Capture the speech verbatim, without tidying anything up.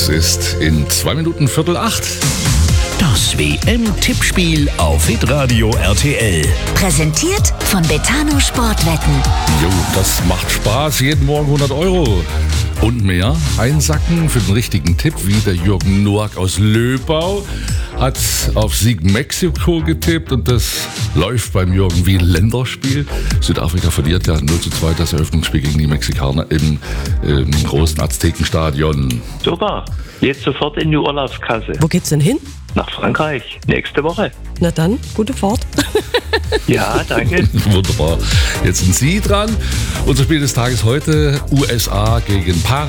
Es ist in zwei Minuten Viertel acht. Das W M-Tippspiel auf Hitradio R T L. Präsentiert von Betano Sportwetten. Jo, das macht Spaß. Jeden Morgen hundert Euro. Und mehr einsacken für den richtigen Tipp, wie der Jürgen Noack aus Löbau hat auf Sieg Mexiko getippt und das läuft beim Jürgen wie ein Länderspiel. Südafrika verliert ja null zu zwei das Eröffnungsspiel gegen die Mexikaner im, im großen Aztekenstadion. Super, jetzt sofort in die Urlaubskasse. Wo geht's denn hin? Nach Frankreich, nächste Woche. Na dann, gute Fahrt. Ja, danke. Wunderbar. Jetzt sind Sie dran. Unser Spiel des Tages heute: U S A gegen Paraguay.